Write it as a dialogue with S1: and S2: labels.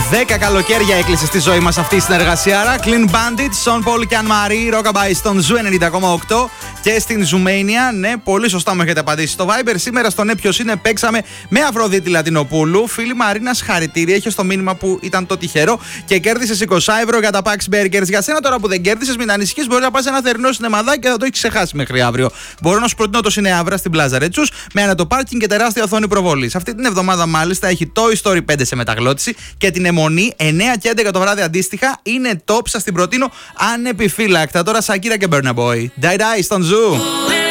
S1: 10 καλοκαίρια έκλεισε στη ζωή μας αυτή η συνεργασία. Άρα, Clean Bandit, Σον Πολ και Αν Μαρί, Rockabye στον Ζου 90,8 και στην Ζουμania. Ναι, πολύ σωστά μου έχετε απαντήσει στο Viber. Σήμερα στο Ναι Ποιος Είναι παίξαμε με Αφροδίτη Λατινοπούλου. Φίλη Μαρίνα, χαρητήρια. Είχε το μήνυμα που ήταν το τυχερό και κέρδισε 20 ευρώ για τα Pax Burgers. Για σένα τώρα που δεν κέρδισε, μην ανησυχείς, μπορεί να πας σε ένα θερινό σινεμαδάκι και θα το έχει ξεχάσει μέχρι αύριο. Μπορώ να σου προτείνω το Σινεάβρα στην Πλάζα Ρέτσους με ανατο πάρκινγκ και τεράστια οθόνη προβολής. Αυτή την εβδομάδα μάλιστα έχει Toy Story 5 σε μεταγλώτηση και την Αιμονή 9 και 11 το βράδυ αντίστοιχα. Είναι top, σας την προτείνω ανεπιφύλακτα. Τώρα Σακύρα και Burna Boy. Die Die στον Ζου.